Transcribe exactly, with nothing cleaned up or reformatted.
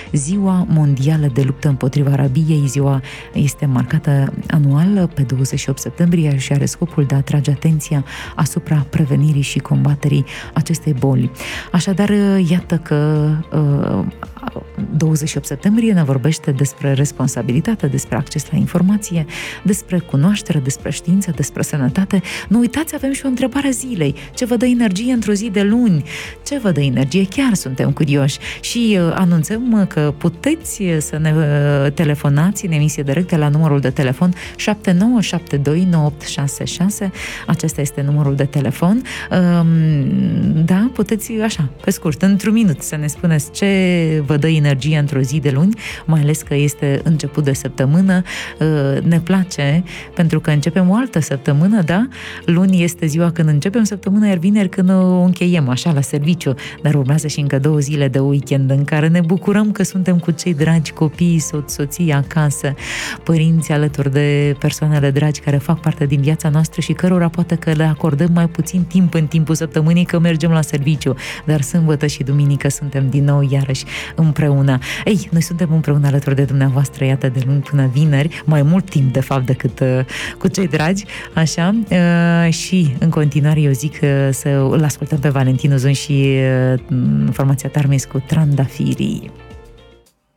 Ziua Mondială de Luptă împotriva Rabiei. Ziua este marcată anual pe douăzeci și opt septembrie și are scopul de a atrage atenția asupra prevenirii și combaterii acestei boli. Așadar, iată că douăzeci și opt septembrie ne vorbește despre responsabilitate, despre acces la informație, despre cunoaștere, despre știință, despre sănătate. Nu uitați, avem și o întrebare zilei. Ce vă dă energie într-o zi de luni? Ce vă dă energie? Chiar suntem curioși și uh, anunțăm că puteți să ne uh, telefonați în emisie directă la numărul de telefon șapte nouă șapte doi nouă opt șase șase. Acesta este numărul de telefon. Uh, da, puteți așa, pe scurt, într-un minut să ne spuneți ce vă dă energie într-o zi de luni, mai ales că este început de săptămână. Ne place pentru că începem o altă săptămână, da? Luni este ziua când începem săptămâna, iar vineri când o încheiem, așa, la serviciu. Dar urmează și încă două zile de weekend în care ne bucurăm că suntem cu cei dragi, copiii, soț, soții acasă, părinți alături de persoanele dragi care fac parte din viața noastră și cărora poate că le acordăm mai puțin timp în timpul săptămânii că mergem la serviciu, dar sâmbătă și duminică suntem din nou iarăși împreună. Ei, noi suntem împreună alături de dumneavoastră, iată, de luni până vineri, mai mult timp, de fapt, decât uh, cu cei dragi, așa, uh, și în continuare eu zic uh, să îl ascultăm pe Valentin Ozon și uh, formația Tarmes cu Trandafirii.